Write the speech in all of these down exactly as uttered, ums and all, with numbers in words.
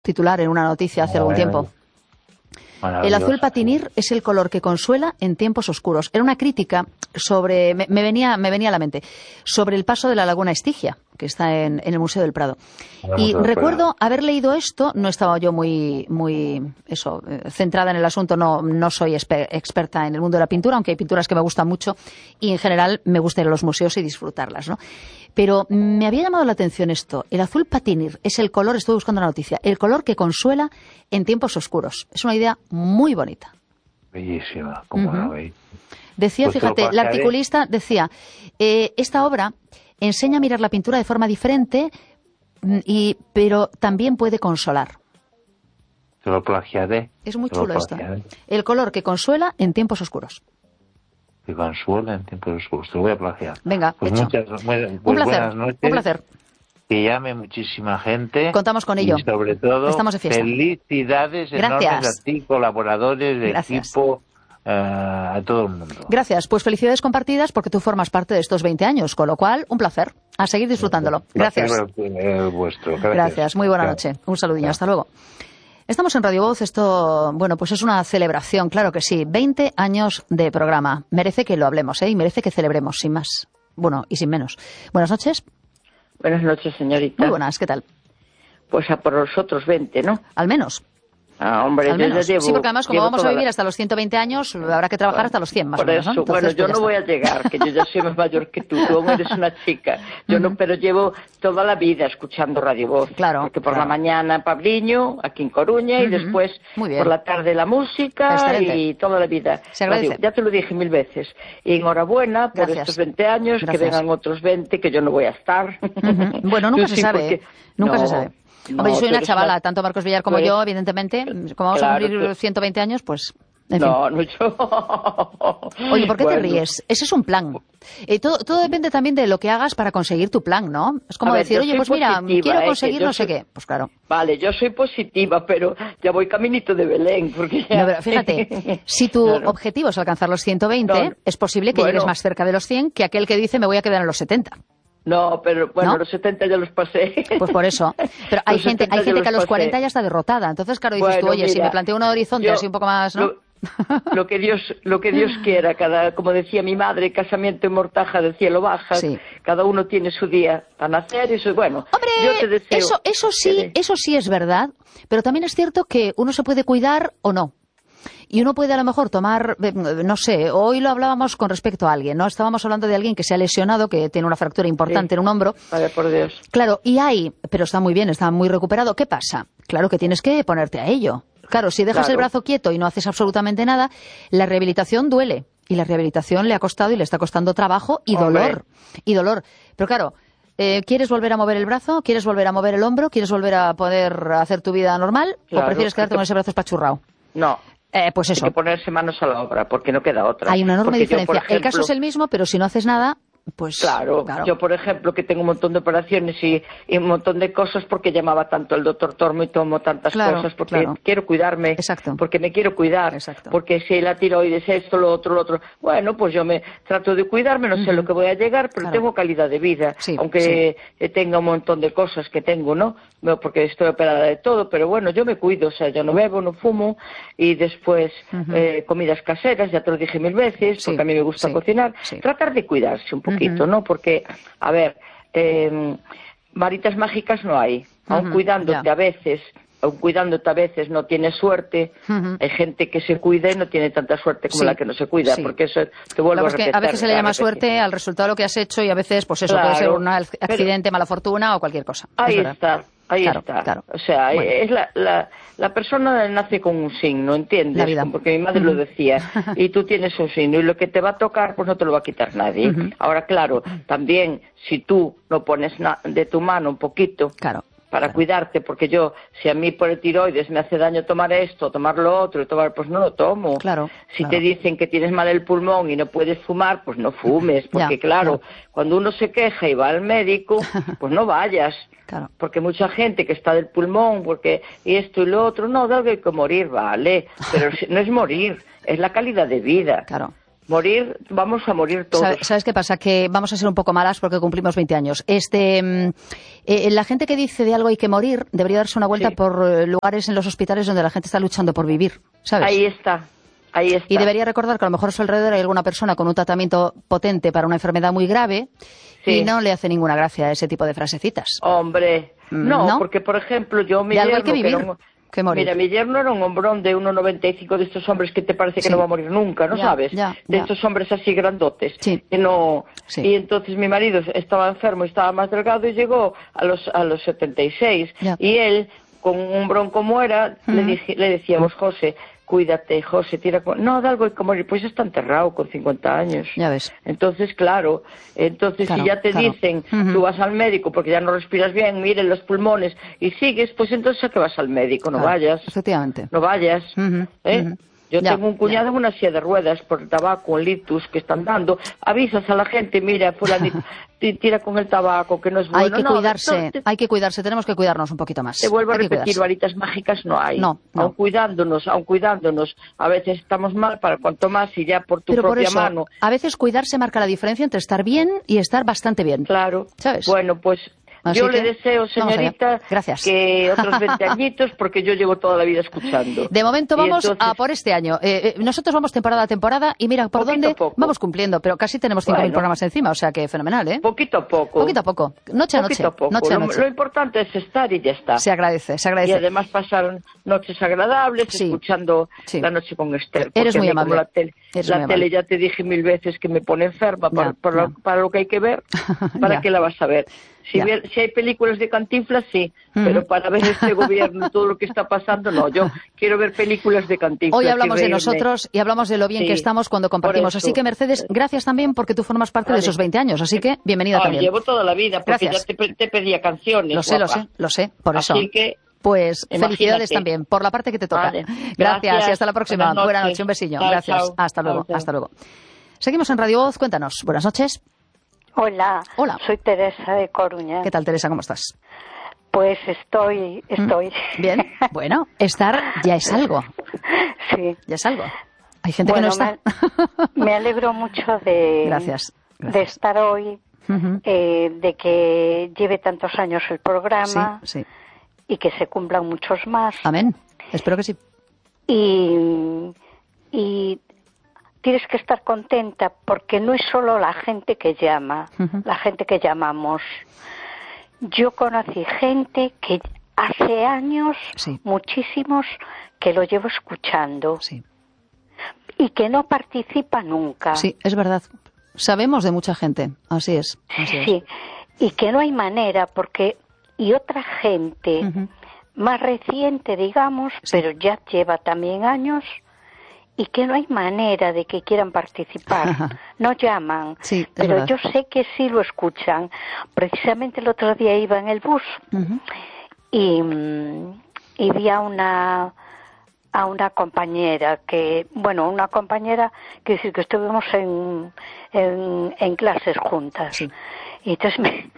titular en una noticia hace algún tiempo. El azul patinir es el color que consuela en tiempos oscuros. Era una crítica sobre, me, me, venía, me venía a la mente, sobre el paso de la laguna Estigia, que está en, en el Museo del Prado. Y recuerdo haber leído esto, no estaba yo muy, muy eso, centrada en el asunto, no, no soy exper experta en el mundo de la pintura, aunque hay pinturas que me gustan mucho y en general me gusta ir a los museos y disfrutarlas, ¿no? Pero me había llamado la atención esto. El azul patinir es el color, estoy buscando la noticia, el color que consuela en tiempos oscuros. Es una idea muy bonita. Bellísima, como uh-huh. la veis. Decía, pues fíjate, el articulista decía, eh, esta obra enseña a mirar la pintura de forma diferente, y, pero también puede consolar. Te lo plagiaré. Es muy chulo esto. El color que consuela en tiempos oscuros. Que consuela en tiempos oscuros. Te lo voy a plagiar. Venga, pues hecho. Muchas, pues un placer, buenas noches. Un placer. Que llame muchísima gente. Contamos con ello. Y sobre todo, estamos de fiesta. Felicidades Gracias. enormes a ti, colaboradores, de Gracias. equipo, uh, a todo el mundo. Gracias. Pues felicidades compartidas porque tú formas parte de estos veinte años, con lo cual, un placer. A seguir disfrutándolo. Gracias. El vuestro. Gracias. Gracias. Muy buena Gracias. noche. Un saludillo. Hasta luego. Estamos en Radio Voz, esto, bueno, pues es una celebración, claro que sí. veinte años de programa. Merece que lo hablemos, ¿eh? Y merece que celebremos, sin más. Bueno, y sin menos. Buenas noches. Buenas noches, señorita. Muy buenas, ¿qué tal? Pues a por los otros veinte, ¿no? Al menos. Ah, hombre, Al yo menos. ya llevo, sí, porque además, como vamos a vivir la... hasta los ciento veinte años, habrá que trabajar bueno, hasta los cien, más por o menos, ¿no? eso, Entonces, bueno, yo pues no voy está. a llegar, que yo ya soy más mayor que tú. Tú aún eres una chica. Yo no, pero llevo toda la vida escuchando Radio Voz. Claro. Porque por claro. la mañana Pabliño, aquí en Coruña, Uh-huh. y después por la tarde la música. Excelente. Y toda la vida. Se agradece. Radio. Ya te lo dije mil veces. Y enhorabuena por Gracias. estos veinte años, Gracias. que vengan otros veinte, que yo no voy a estar. Uh-huh. Bueno, nunca Tú se sí, sabe, porque... ¿eh? Nunca no. se sabe. No, Hombre, yo soy una chavala, una... tanto Marcos Villar como pues, yo, evidentemente. Como vamos claro, a cumplir tú... ciento veinte años, pues... En no, fin. no, yo... Oye, ¿por qué bueno. te ríes? Ese es un plan. Eh, todo, todo depende también de lo que hagas para conseguir tu plan, ¿no? Es como A ver, decir, oye, pues mira, positiva, quiero eh, conseguir no soy... sé qué. Pues claro. Vale, yo soy positiva, pero ya voy caminito de Belén. Porque ya... No, pero fíjate, si tu no, no. objetivo es alcanzar los ciento veinte, no, es posible que bueno. llegues más cerca de los cien que aquel que dice me voy a quedar en los setenta. No, pero bueno, ¿No? los setenta ya los pasé. Pues por eso. Pero hay Los gente, hay setenta gente ya que a los los cuarenta pasé. ya está derrotada. Entonces, claro, dices Bueno, tú, oye, mira, si me planteo un horizonte yo, así un poco más, ¿no? Lo, lo que Dios, lo que Dios quiera, cada, como decía mi madre, casamiento en mortaja del cielo baja, Sí. cada uno tiene su día para nacer y eso, bueno, Hombre, yo te deseo. eso, eso sí, que- eso sí es verdad, pero también es cierto que uno se puede cuidar o no. Y uno puede a lo mejor tomar, eh, no sé, hoy lo hablábamos con respecto a alguien, ¿no? Estábamos hablando de alguien que se ha lesionado, que tiene una fractura importante Sí. en un hombro. Vale, por Dios. Claro, y hay, pero está muy bien, está muy recuperado. ¿Qué pasa? Claro que tienes que ponerte a ello. Claro, si dejas Claro. el brazo quieto y no haces absolutamente nada, la rehabilitación duele. Y la rehabilitación le ha costado y le está costando trabajo y Hombre. dolor. Y dolor. Pero claro, eh, ¿quieres volver a mover el brazo? ¿Quieres volver a mover el hombro? ¿Quieres volver a poder hacer tu vida normal? Claro, ¿O prefieres quedarte porque- con ese brazo espachurrado? No. Eh, pues eso. Hay que ponerse manos a la obra, porque no queda otra. Hay una enorme Porque yo, diferencia. por El caso ejemplo, es el mismo, pero si no haces nada, pues... Claro, yo por ejemplo que tengo un montón de operaciones y, y un montón de cosas porque llamaba tanto el doctor Tormo y tomo tantas Claro, cosas porque claro. quiero cuidarme, Exacto. porque me quiero cuidar, Exacto. porque si la tiroides esto, lo otro, lo otro, bueno, pues yo me trato de cuidarme, no sé Ujú. lo que voy a llegar, pero Claro. tengo calidad de vida, Sí, aunque eh, tenga un montón de cosas que tengo, ¿no? No, porque estoy operada de todo, pero bueno, yo me cuido, o sea, yo no bebo, no fumo y después Ujú. eh, comidas caseras, ya te lo dije mil veces, Sí, porque a mí me gusta sí, cocinar, sí. tratar de cuidarse un poquito, Ujú. ¿no? Porque a ver, eh, varitas mágicas no hay. Aun Ujú, cuidándote ya. a veces, aun cuidándote a veces no tienes suerte. Ujú. Hay gente que se cuida y no tiene tanta suerte como Sí, la que no se cuida, sí. porque eso te vuelvo Claro, a es que repetir. a veces se le a llama repetir. suerte al resultado de lo que has hecho y a veces, pues eso, puede Claro, ser un pero- accidente, mala fortuna o cualquier cosa. Es Ahí verdad. está, ahí Claro, está. claro. O sea, Bueno. es la, la, la persona nace con un signo, ¿entiendes? La vida. Porque mi madre lo decía. Y tú tienes un signo y lo que te va a tocar, pues no te lo va a quitar nadie. Ujú. Ahora, claro, también si tú no pones na- de tu mano un poquito Claro. para claro. cuidarte, porque yo, si a mí por el tiroides me hace daño tomar esto, tomar lo otro, y tomar, pues no lo tomo. Claro, Si claro. te dicen que tienes mal el pulmón y no puedes fumar, pues no fumes, porque Ya, claro, ya. cuando uno se queja y va al médico, pues no vayas. Claro. Porque mucha gente que está del pulmón, porque y esto y lo otro, no, de algo hay que morir, vale, pero si- no es morir, es la calidad de vida. Claro. Morir, vamos a morir todos. ¿Sabes, ¿Sabes qué pasa? Que vamos a ser un poco malas porque cumplimos veinte años. Este, eh, la gente que dice de algo hay que morir debería darse una vuelta sí. por eh, lugares en los hospitales donde la gente está luchando por vivir, ¿sabes? Ahí está. Ahí está. Y debería recordar que a lo mejor a su alrededor hay alguna persona con un tratamiento potente para una enfermedad muy grave sí. y no le hace ninguna gracia a ese tipo de frasecitas. Hombre, no, ¿no? Porque por ejemplo yo mi de algo yerno, hay que vivir. Que era un... Que morir. Mira, mi yerno era un hombrón de uno noventa y cinco de estos hombres que te parece que sí. no va a morir nunca, ¿no ya, sabes? Ya, de ya. estos hombres así grandotes. Sí. Que no... Sí. Y entonces mi marido estaba enfermo y estaba más delgado y llegó a los a los setenta y seis. Ya. Y él, con un hombrón como era, uh-huh. le, dije, le decíamos, José, cuídate, José, tira con... No, de algo hay que morir. Pues está enterrado con cincuenta años. Ya ves. Entonces, claro, entonces claro, si ya te claro. dicen, uh-huh. tú vas al médico porque ya no respiras bien, miren los pulmones y sigues, pues entonces a qué vas al médico, no claro, vayas. Efectivamente. No vayas, uh-huh. ¿eh? Uh-huh. Yo ya, tengo un cuñado ya. en una silla de ruedas por el tabaco, el litus que están dando. Avisas a la gente, mira, fulanito, tira con el tabaco, que no es bueno. Hay que no, cuidarse, no, te, hay que cuidarse, tenemos que cuidarnos un poquito más. Te vuelvo hay a repetir, varitas mágicas no hay. No, no. Aun cuidándonos, aun cuidándonos, a veces estamos mal para cuanto más y ya por tu Pero propia por eso, mano. A veces cuidarse marca la diferencia entre estar bien y estar bastante bien. Claro. ¿Sabes? Bueno, pues... Así yo que, le deseo, señorita, Gracias. que otros veinte añitos, porque yo llevo toda la vida escuchando. De momento vamos entonces... a por este año. Eh, eh, nosotros vamos temporada a temporada y mira, por poquito dónde poco. vamos cumpliendo, pero casi tenemos cinco mil bueno. programas encima, o sea que fenomenal, ¿eh? Poquito a poco. Poquito a poco, noche a Poquito noche. A poco. Noche a lo, noche. lo importante es estar y ya está. Se agradece, se agradece. Y además pasar noches agradables, sí. escuchando sí. la noche con Esther. Eres muy amable. La tele, Eres la muy tele amable. ya te dije mil veces que me pone enferma para, ya, para, ya. Lo, para lo que hay que ver. ¿Para qué la vas a ver? Si, ver, si hay películas de Cantinflas, sí, uh-huh. pero para ver este gobierno y todo lo que está pasando, no. Yo quiero ver películas de Cantinflas. Hoy hablamos de nosotros y hablamos de lo bien sí, que estamos cuando compartimos. Así que, Mercedes, gracias también porque tú formas parte vale. de esos veinte años. Así que, bienvenida ah, también. Llevo toda la vida porque gracias. ya te, te pedía canciones. Lo sé, guapa. lo sé, lo sé, por eso. Así que... Pues imagínate. Felicidades también por la parte que te toca. Vale. Gracias. Gracias Y hasta la próxima. Buenas noche, un besillo. Chao, Gracias. chao. Hasta luego, Chao, hasta luego. Seguimos en Radio Voz. Cuéntanos. Buenas noches. Hola. Hola. Soy Teresa de Coruña. ¿Qué tal, Teresa? ¿Cómo estás? Pues estoy, estoy. ¿Mm? Bien. Bueno, estar ya es algo. Sí. Ya es algo. Hay gente bueno, que no está. Me, me alegro mucho de, Gracias. Gracias. de estar hoy, uh-huh. eh, de que lleve tantos años el programa sí, sí. y que se cumplan muchos más. Amén. Espero que sí. Y, y tienes que estar contenta porque no es solo la gente que llama, uh-huh. la gente que llamamos. Yo conocí gente que hace años, sí. muchísimos, que lo llevo escuchando sí. y que no participa nunca. Sí, es verdad. Sabemos de mucha gente, así es. Así es. Sí, y que no hay manera porque... Y otra gente uh-huh. más reciente, digamos, sí. pero ya lleva también años... y que no hay manera de que quieran participar, no llaman, sí, pero verdad. yo sé que sí lo escuchan. Precisamente el otro día iba en el bus uh-huh. y, y vi a una a una compañera que, bueno, una compañera que decir que estuvimos en, en, en clases juntas sí. y entonces me,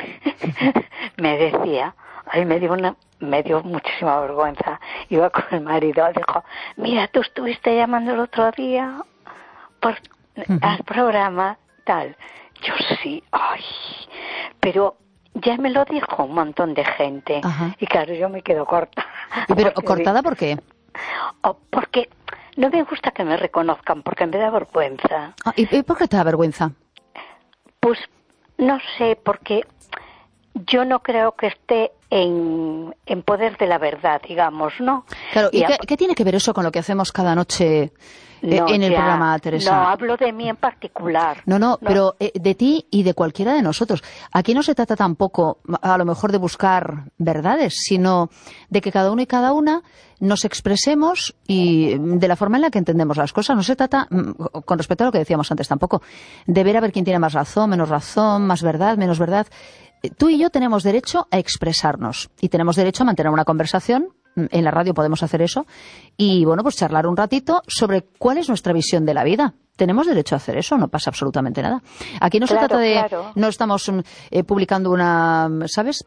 me decía, ahí me dio una me dio muchísima vergüenza. Iba con el marido, dijo, mira, tú estuviste llamando el otro día por, uh-huh. al programa, tal. Yo sí, ay, pero ya me lo dijo un montón de gente. Uh-huh. Y claro, yo me quedo corta. ¿Pero cortada por qué? Oh, porque no me gusta que me reconozcan, porque me da vergüenza. Ah, ¿y por qué te da vergüenza? Pues, no sé, porque... yo no creo que esté en, en poder de la verdad, digamos, ¿no? Claro, ¿y, ¿y a... qué, qué tiene que ver eso con lo que hacemos cada noche eh, no, en el ya, programa, Teresa? No, hablo de mí en particular. No, no, no. pero eh, de ti y de cualquiera de nosotros. Aquí no se trata tampoco, a lo mejor, de buscar verdades, sino de que cada uno y cada una nos expresemos y de la forma en la que entendemos las cosas. No se trata, con respecto a lo que decíamos antes tampoco, de ver a ver quién tiene más razón, menos razón, más verdad, menos verdad. Tú y yo tenemos derecho a expresarnos y tenemos derecho a mantener una conversación. En la radio podemos hacer eso y, bueno, pues charlar un ratito sobre cuál es nuestra visión de la vida. Tenemos derecho a hacer eso, no pasa absolutamente nada. Aquí no claro, se trata de... Claro. No estamos eh, publicando una... ¿Sabes?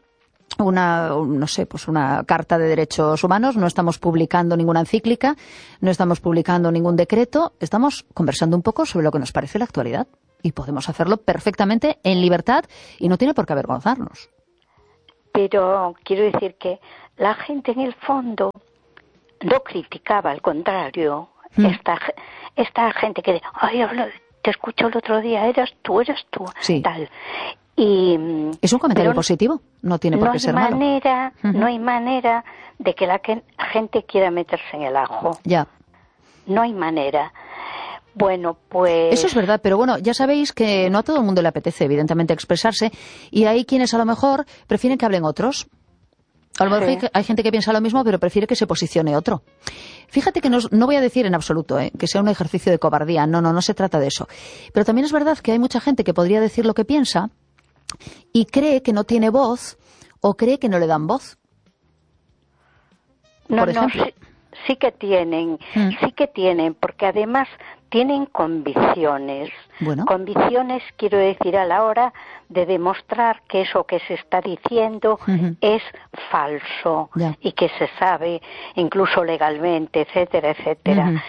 una, no sé, pues una carta de derechos humanos, no estamos publicando ninguna encíclica, no estamos publicando ningún decreto, estamos conversando un poco sobre lo que nos parece la actualidad y podemos hacerlo perfectamente en libertad y no tiene por qué avergonzarnos. Pero quiero decir que la gente en el fondo no criticaba, al contrario, mm. esta, esta gente que, ay, te escucho el otro día, eras tú, eras tú, sí. tal. Y, es un comentario positivo, no tiene por no qué ser malo. Manera, uh-huh. No hay manera de que la que, gente quiera meterse en el ajo. Ya. No hay manera. Bueno, pues... Eso es verdad, pero bueno, ya sabéis que no a todo el mundo le apetece, evidentemente, expresarse, y hay quienes a lo mejor prefieren que hablen otros. A lo mejor sí. hay, hay gente que piensa lo mismo, pero prefiere que se posicione otro. Fíjate que no, no voy a decir en absoluto ¿eh? que sea un ejercicio de cobardía, no, no, no se trata de eso. Pero también es verdad que hay mucha gente que podría decir lo que piensa y cree que no tiene voz o cree que no le dan voz. No, Por ejemplo. no, sí, sí que tienen, mm. sí que tienen, porque además tienen convicciones. Bueno. Convicciones, quiero decir, a la hora de demostrar que eso que se está diciendo uh-huh. es falso yeah. y que se sabe incluso legalmente, etcétera, etcétera. Uh-huh.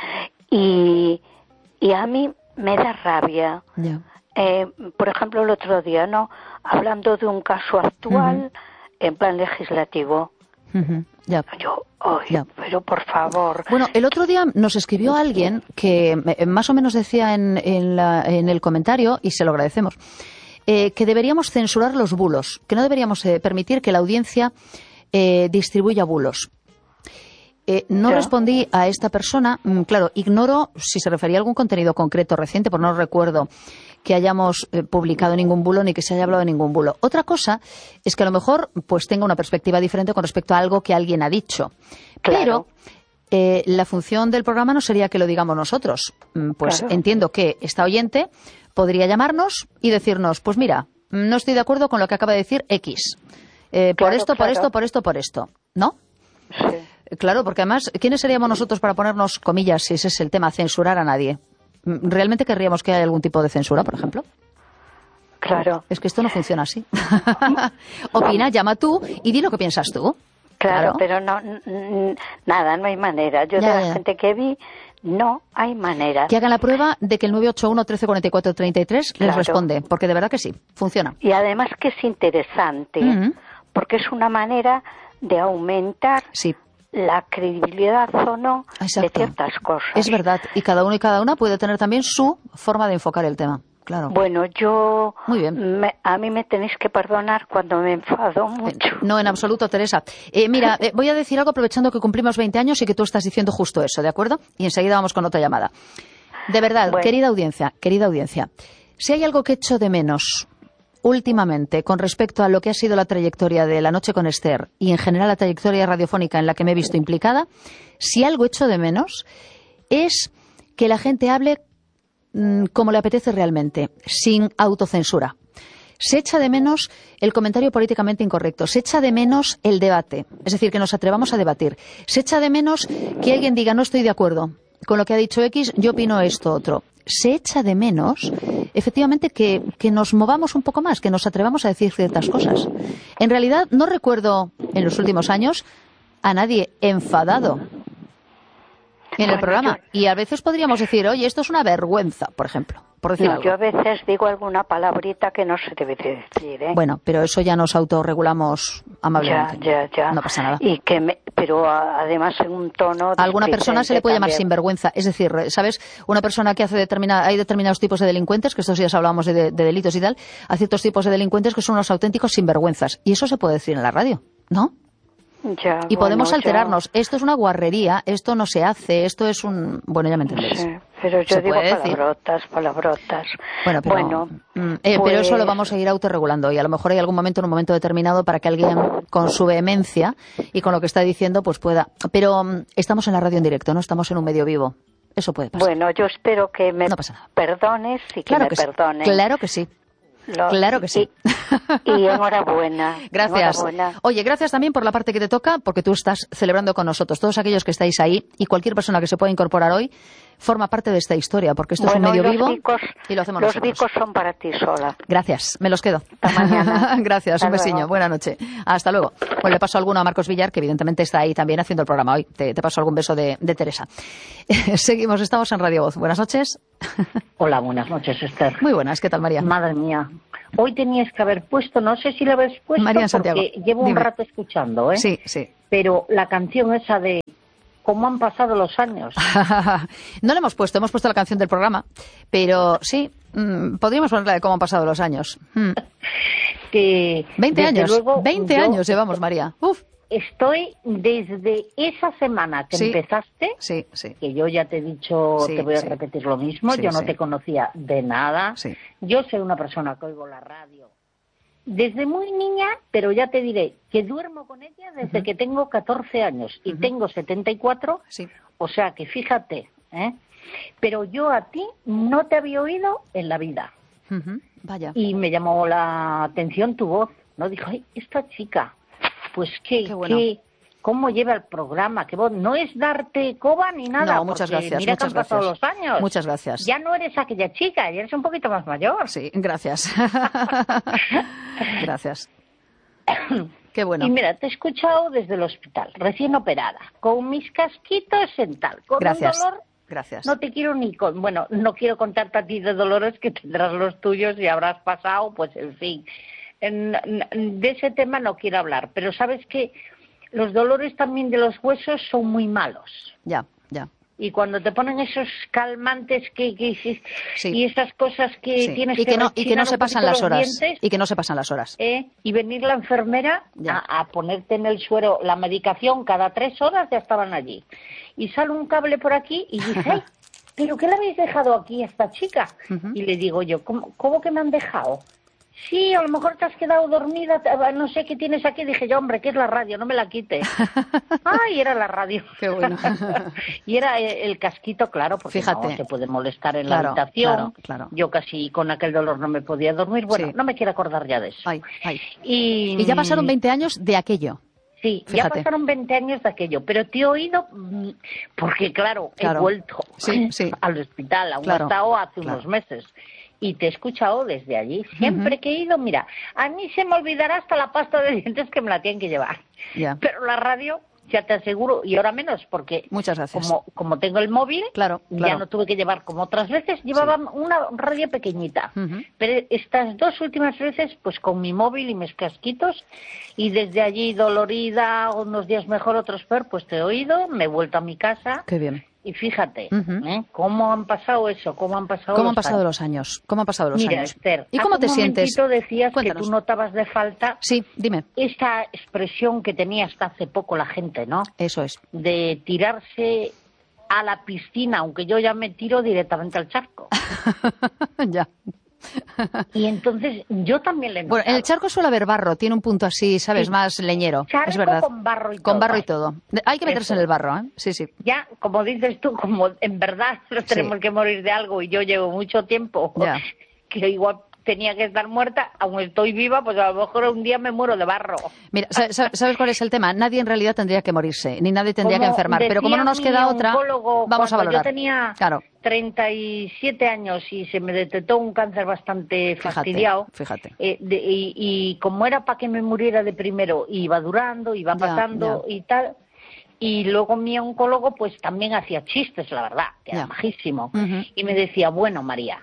Y, y a mí me da rabia. Yeah. Eh, por ejemplo, el otro día, ¿no? Hablando de un caso actual uh-huh. en plan legislativo. Uh-huh. Yeah. Yo, ay, yeah. pero por favor. Bueno, el otro día nos escribió alguien que más o menos decía en, en, la, en el comentario, y se lo agradecemos, eh, que deberíamos censurar los bulos, que no deberíamos eh, permitir que la audiencia eh, distribuya bulos. Eh, no ¿Sí? respondí a esta persona, claro, ignoro si se refería a algún contenido concreto reciente, porque no recuerdo que hayamos eh, publicado ningún bulo ni que se haya hablado de ningún bulo. Otra cosa es que a lo mejor pues tenga una perspectiva diferente con respecto a algo que alguien ha dicho. Claro. Pero eh, la función del programa no sería que lo digamos nosotros. Pues claro. Entiendo que esta oyente podría llamarnos y decirnos, pues mira, no estoy de acuerdo con lo que acaba de decir X. Eh, claro, por esto, claro. por esto, por esto, por esto. ¿No? Sí. Claro, porque además, ¿quiénes seríamos nosotros para ponernos, comillas, si ese es el tema, censurar a nadie? ¿Realmente querríamos que haya algún tipo de censura, por ejemplo? Claro. Es que esto no funciona así. Opina, llama tú y di lo que piensas tú. Claro, claro. pero no, n- nada, no hay manera. Yo ya, de la ya. gente que vi, no hay manera. Que hagan la prueba de que el nueve ocho uno, trece cuarenta y cuatro, treinta y tres Claro. les responde, porque de verdad que sí, funciona. Y además que es interesante, Uh-huh. porque es una manera de aumentar sí. la credibilidad o no Exacto. de ciertas cosas. Es verdad, y cada uno y cada una puede tener también su forma de enfocar el tema. Claro. Bueno, yo... Muy bien. Me, a mí me tenéis que perdonar cuando me enfado mucho. No, en absoluto, Teresa. Eh, mira, eh, voy a decir algo aprovechando que cumplimos veinte años y que tú estás diciendo justo eso, ¿de acuerdo? Y enseguida vamos con otra llamada. De verdad, bueno. querida audiencia, querida audiencia, si hay algo que echo de menos últimamente con respecto a lo que ha sido la trayectoria de La Noche con Esther y en general la trayectoria radiofónica en la que me he visto implicada, si algo echo de menos es que la gente hable como le apetece realmente, sin autocensura. Se echa de menos el comentario políticamente incorrecto, se echa de menos el debate, es decir, que nos atrevamos a debatir. Se echa de menos que alguien diga, no estoy de acuerdo con lo que ha dicho X, yo opino esto otro. Se echa de menos, efectivamente, que, que nos movamos un poco más, que nos atrevamos a decir ciertas cosas. En realidad, no recuerdo en los últimos años a nadie enfadado en el bueno, programa. Yo... Y a veces podríamos decir, oye, esto es una vergüenza, por ejemplo. Por decir no, algo. Yo a veces digo alguna palabrita que no se debe de decir, ¿eh? Bueno, pero eso ya nos autorregulamos amablemente. Ya, ya, ya. No pasa nada. Y que me... Pero además en un tono... A alguna persona se le puede también. llamar sinvergüenza. Es decir, ¿sabes? Una persona que hace determinada... Hay determinados tipos de delincuentes, que estos días hablábamos de, de delitos y tal, hay ciertos tipos de delincuentes que son unos auténticos sinvergüenzas. Y eso se puede decir en la radio, ¿no? Ya, y podemos bueno, alterarnos. Ya... Esto es una guarrería, esto no se hace, esto es un... Bueno, ya me entendéis. Sí, pero yo digo palabrotas, palabrotas. Bueno, pero, bueno, mm, eh, pues... pero eso lo vamos a ir autorregulando y a lo mejor hay algún momento, en un momento determinado, para que alguien con su vehemencia y con lo que está diciendo, pues pueda... Pero mm, estamos en la radio en directo, no estamos en un medio vivo. Eso puede pasar. Bueno, yo espero que me no pasa nada. perdones y que claro me que perdones. Sí. Claro que sí. Lo... Claro que sí. Y, y enhorabuena. Gracias. Enhorabuena. Oye, gracias también por la parte que te toca, porque tú estás celebrando con nosotros. Todos aquellos que estáis ahí y cualquier persona que se pueda incorporar hoy, forma parte de esta historia, porque esto bueno, es un medio los vivo bicos, y lo hacemos los nosotros. Los bicos son para ti sola. Gracias, me los quedo. Hasta mañana. Gracias, Hasta un besiño. luego. Buena noche. Hasta luego. Bueno, le paso alguno a Marcos Villar, que evidentemente está ahí también haciendo el programa hoy. Te, te paso algún beso de, de Teresa. Seguimos, estamos en Radio Voz. Buenas noches. Hola, buenas noches, Esther. Muy buenas, ¿qué tal, María? Madre mía. Hoy tenías que haber puesto, no sé si la habéis puesto, María en Santiago. porque llevo Dime. un rato escuchando, ¿eh? Sí, sí. Pero la canción esa de ¿cómo han pasado los años? No la hemos puesto, hemos puesto la canción del programa, pero sí, mmm, podríamos ponerla de cómo han pasado los años. Mm. Que veinte desde años, luego, veinte yo años llevamos, María. Uf. Estoy desde esa semana que Sí. empezaste, Sí, sí. que yo ya te he dicho, Sí, te voy a sí. repetir lo mismo, Sí, yo no sí. te conocía de nada. Sí. Yo soy una persona que oigo la radio desde muy niña, pero ya te diré que duermo con ella desde Ujú. que tengo catorce años y Ujú. tengo setenta y cuatro, Sí. o sea que fíjate, ¿eh? Pero yo a ti no te había oído en la vida Ujú. Vaya. y me llamó la atención tu voz, ¿no? Dijo, ay, esta chica, pues qué, Qué bueno. qué, cómo lleva el programa, qué voz, no es darte coba ni nada, No, muchas porque gracias, mira que muchas han pasado gracias. los años. Muchas gracias. Ya no eres aquella chica, ya eres un poquito más mayor. Sí, gracias. Gracias. Qué bueno. Y mira, te he escuchado desde el hospital, recién operada, con mis casquitos en tal, con Gracias. un dolor. Gracias. No te quiero ni con, bueno, no quiero contarte a ti de dolores que tendrás los tuyos y habrás pasado, pues en fin. En- en- de ese tema no quiero hablar, pero sabes que los dolores también de los huesos son muy malos. Ya, ya. Y cuando te ponen esos calmantes que, que Sí. y esas cosas que Sí. tienes Y que no, y que rechinar no un se pasan poquito las los horas. dientes, Y que no se pasan las horas. ¿eh? Y venir la enfermera Ya. a, a ponerte en el suero la medicación cada tres horas, ya estaban allí. Y sale un cable por aquí y dice, "Ay, ¿pero qué le habéis dejado aquí a esta chica?" Ujú. Y le digo yo, ¿cómo, cómo que me han dejado? Sí, a lo mejor te has quedado dormida, te- no sé qué tienes aquí. Dije yo, hombre, ¿qué es la radio? No me la quite. Ay, era la radio. Qué bueno. Y era el, el casquito, claro, porque Fíjate. no se puede molestar en Claro, la habitación. claro, claro. Yo casi con aquel dolor no me podía dormir. Bueno, Sí. no me quiero acordar ya de eso. Ay, ay. Y, Y ya pasaron veinte años de aquello. Sí, Fíjate. ya pasaron veinte años de aquello, pero te he oído mm, porque, claro, Claro. he vuelto Sí, sí. al hospital, aún Claro, he estado hace claro. unos meses. Y te he escuchado desde allí. Siempre que he ido, mira, a mí se me olvidará hasta la pasta de dientes que me la tienen que llevar. Ya. Pero la radio, ya te aseguro, y ahora menos, porque Muchas gracias. como, como tengo el móvil, Claro, ya claro. no tuve que llevar como otras veces, llevaba una radio pequeñita. Ujú. Pero estas dos últimas veces, pues con mi móvil y mis casquitos, y desde allí dolorida, unos días mejor, otros peor, pues te he oído, me he vuelto a mi casa. Qué bien. Y fíjate, Ujú. ¿eh? ¿Cómo han pasado eso? ¿Cómo han pasado ¿Cómo los han pasado años? los años? ¿Cómo han pasado los Mira, años? Esther, ¿Y cómo hace te un sientes? momentito decías Cuéntanos. que tú notabas de falta Sí, dime. esta expresión que tenía hasta hace poco la gente, ¿no? Eso es. De tirarse a la piscina, aunque yo ya me tiro directamente al charco. Ya. Y entonces yo también le he Bueno, en notado. el charco suele haber barro, tiene un punto así, ¿sabes? Sí. Más leñero. Charco es verdad. con barro y Con todo. barro y todo. De- Hay que meterse Eso. en el barro, ¿eh? Sí, sí. Ya, como dices tú, como en verdad nos Sí. tenemos que morir de algo y yo llevo mucho tiempo Ya. que igual tenía que estar muerta, aún estoy viva, pues a lo mejor un día me muero de barro. Mira, sa- sa- ¿sabes cuál es el tema? Nadie en realidad tendría que morirse, ni nadie tendría Como que enfermar. Pero como no decía nos mi queda otra, oncólogo, vamos a cuando valorar. Yo tenía Claro. treinta y siete años y se me detectó un cáncer bastante Fíjate, fastidiado. fíjate. Eh, de- y, y como era para que me muriera de primero, iba durando, iba Ya, pasando ya. y tal. Y luego mi oncólogo pues también hacía chistes, la verdad, que Ya. era majísimo. Ujú. Y me decía, bueno, María,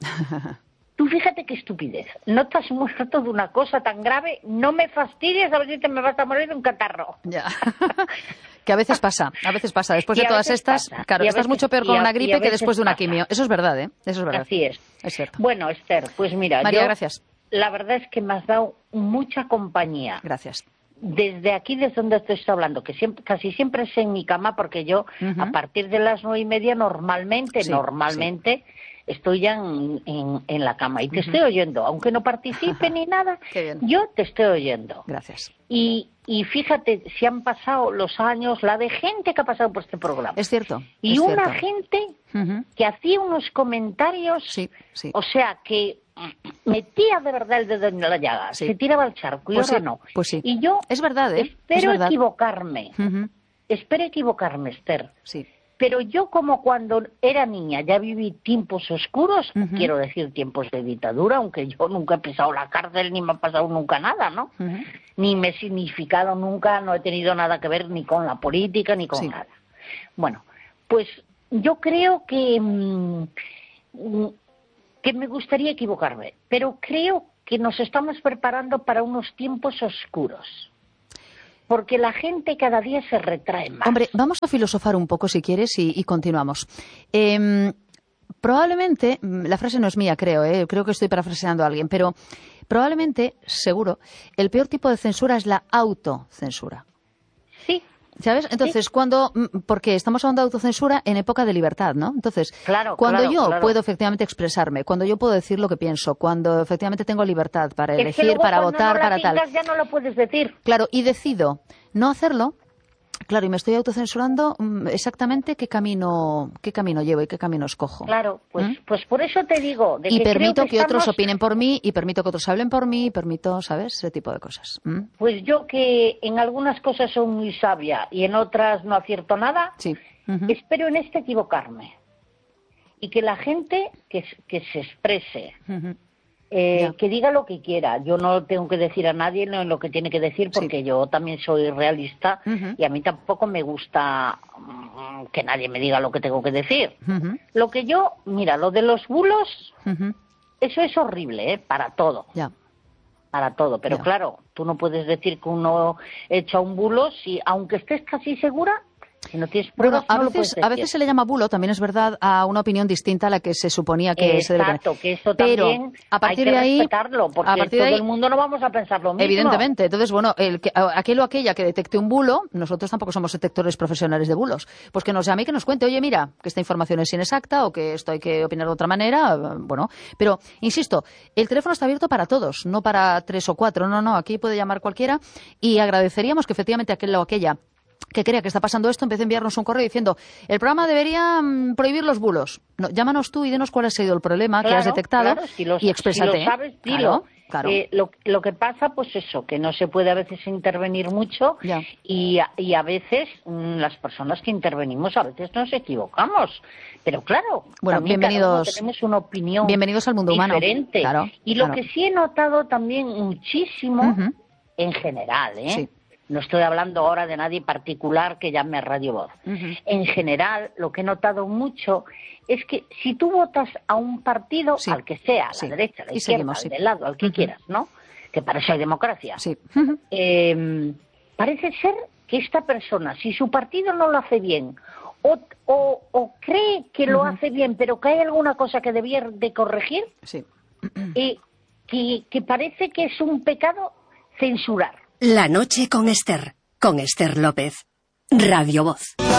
tú fíjate qué estupidez, no te has muerto de una cosa tan grave, no me fastidies a ver si te me vas a morir de un catarro. Ya. Que a veces pasa, a veces pasa. Después Y de a todas veces estas, pasa, claro, y a estás veces- mucho peor con y a- una y a gripe que veces después de una pasa. quimio. Eso es verdad, ¿eh? Eso es verdad. Así es. Es cierto. Bueno, Esther, pues mira, María, yo, gracias. la verdad es que me has dado mucha compañía. Gracias. Desde aquí, desde donde te estoy hablando, que siempre, casi siempre es en mi cama, porque yo Ujú. a partir de las nueve y media normalmente, Sí, normalmente estoy ya en, en, en la cama y te Ujú. estoy oyendo, aunque no participe ni nada, Qué bien. yo te estoy oyendo. Gracias. Y, y fíjate, si han pasado los años, la de gente que ha pasado por este programa. Es cierto. y es una cierto. gente Ujú. que hacía unos comentarios, Sí, sí. o sea, que metía de verdad el dedo en la llaga, Sí. se tiraba al charco y Pues ahora sí, no. pues sí. Y yo Es verdad, ¿eh? Es espero verdad. equivocarme, Ujú. espero equivocarme, Esther, Sí. Pero yo, como cuando era niña ya viví tiempos oscuros, uh-huh. quiero decir tiempos de dictadura, aunque yo nunca he pisado la cárcel ni me ha pasado nunca nada, ¿no? Uh-huh. Ni me he significado nunca, no he tenido nada que ver ni con la política ni con sí. nada. Bueno, pues yo creo que, que me gustaría equivocarme, pero creo que nos estamos preparando para unos tiempos oscuros. Porque la gente cada día se retrae más. Hombre, vamos a filosofar un poco si quieres y, y continuamos. Eh, probablemente, la frase no es mía, creo, ¿eh? creo que estoy parafraseando a alguien, pero probablemente, seguro, el peor tipo de censura es la autocensura. Sí. ¿Sabes? Entonces, sí. cuando, porque estamos hablando de autocensura en época de libertad, ¿no? Entonces, claro, cuando claro, yo claro. puedo efectivamente expresarme, cuando yo puedo decir lo que pienso, cuando efectivamente tengo libertad para es elegir, que luego, para cuando votar, no para la tal. pintas, ya no lo puedes decir. Claro, y decido no hacerlo. Claro, y me estoy autocensurando exactamente qué camino qué camino llevo y qué camino escojo. Claro, pues ¿Mm? pues por eso te digo. De y que permito creo que, que estamos... otros opinen por mí, y permito que otros hablen por mí, y permito, ¿sabes? Ese tipo de cosas. ¿Mm? Pues yo, que en algunas cosas soy muy sabia y en otras no acierto nada, sí. uh-huh. espero en este equivocarme. Y que la gente que, que se exprese... Uh-huh. Eh, que diga lo que quiera. Yo no tengo que decir a nadie lo que tiene que decir, porque sí. yo también soy realista uh-huh. y a mí tampoco me gusta um, que nadie me diga lo que tengo que decir. Uh-huh. Lo que yo, mira, lo de los bulos, uh-huh. eso es horrible, ¿eh? Para todo. Ya. Para todo. Pero ya. claro, tú no puedes decir que uno echa un bulo si, aunque estés casi segura, si no tienes pruebas, bueno, a, no veces, lo a veces se le llama bulo, también es verdad, a una opinión distinta a la que se suponía que Exacto, se debe tener. Exacto, que eso Pero también a partir hay que de ahí, respetarlo, porque a partir todo de ahí, el mundo no vamos a pensar lo mismo. Evidentemente. Entonces, bueno, el que, aquel o aquella que detecte un bulo, nosotros tampoco somos detectores profesionales de bulos, pues que nos llame y que nos cuente, oye, mira, que esta información es inexacta o que esto hay que opinar de otra manera, bueno. Pero, insisto, el teléfono está abierto para todos, no para tres o cuatro, no, no, aquí puede llamar cualquiera, y agradeceríamos que efectivamente aquel o aquella que crea que está pasando esto, empiece a enviarnos un correo diciendo, el programa debería mm, prohibir los bulos. No, llámanos tú y dinos cuál ha sido el problema claro, que has detectado, claro, si los, y exprésate. Si lo sabes, dilo. Claro, claro. Eh, lo, lo que pasa, pues eso, que no se puede a veces intervenir mucho y a, y a veces mmm, las personas que intervenimos a veces nos equivocamos. Pero claro, bueno, también bienvenidos, cada uno tenemos una opinión bienvenidos al mundo humano. diferente. Claro, y lo claro. que sí he notado también muchísimo, uh-huh. en general, ¿eh? Sí. No estoy hablando ahora de nadie particular que llame a Radio Voz. Uh-huh. En general, lo que he notado mucho es que si tú votas a un partido, sí. al que sea, a la sí. derecha, a la y izquierda, seguimos, al sí. del lado, al que uh-huh. quieras, ¿no? Que para eso hay democracia. Sí. Uh-huh. Eh, parece ser que esta persona, si su partido no lo hace bien, o, o, o cree que lo uh-huh. hace bien, pero que hay alguna cosa que debiera de corregir, sí. eh, que, que parece que es un pecado censurar. La noche con Esther, con Esther López, Radio Voz.